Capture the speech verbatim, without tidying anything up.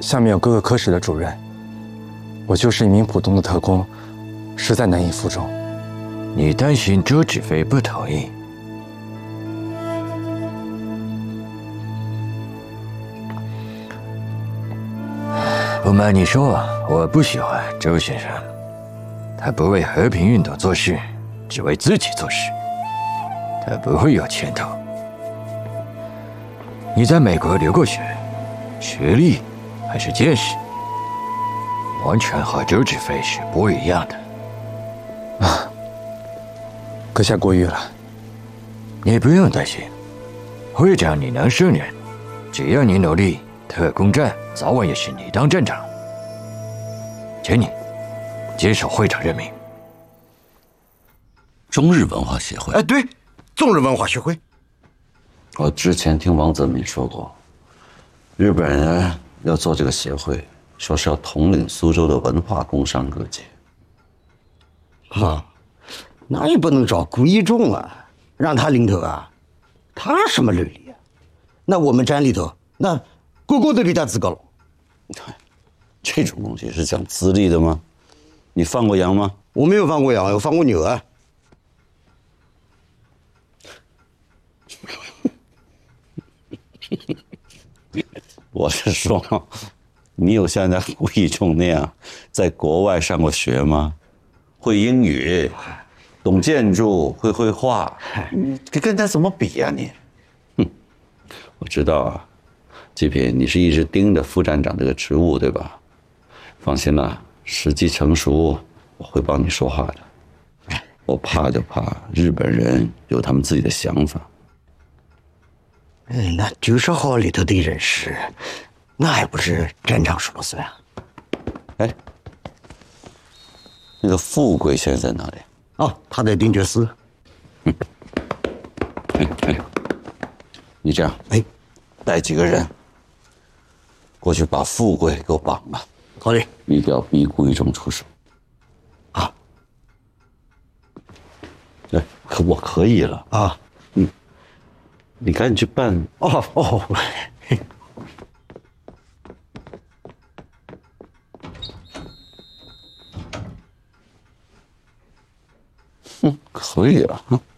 下面有各个科室的主任，我就是一名普通的特工，实在难以服众。 你担心周志飞不同意？不瞒你说，我不喜欢周先生，他不为和平运动做事，只为自己做事，他不会有前途。你在美国留过学，学历还是见识，完全和周志飞是不一样的。 啊，阁下过誉了。 你不用担心，会长你能胜任，只要你努力，特工站早晚也是你当站长。请你接受会长任命。 中日文化协会。 哎，对，中日文化协会。 我之前听王泽民说过，日本人要做这个协会，说是要统领苏州的文化工商各界。 啊，那也不能找顾一中啊，让他领头啊，他什么履历啊？那我们站里头，那个个都比他资高了。 这种东西是讲资历的吗？你放过羊吗？ 我没有放过羊，我放过牛啊。 我是说，你有像人家顾一中那样在国外上过学吗？会英语，懂建筑，会绘画，你跟他怎么比呀、啊、你？哼，我知道啊，季平，你是一直盯着副站长这个职务，对吧？放心啦，时机成熟，我会帮你说话的。我怕就怕日本人有他们自己的想法。 哎，那九十号里头的人事，那还不是站长说了算啊？ 哎，那个富贵现在在哪里？ 哦，他在定觉寺。 嗯，哎哎，你这样，哎，带几个人过去把富贵给我绑了。 好嘞， 一定要逼顾一中出手。 啊， 哎，可我可以了啊， 嗯，你赶紧去办。 哦哦。 嗯，可以啊。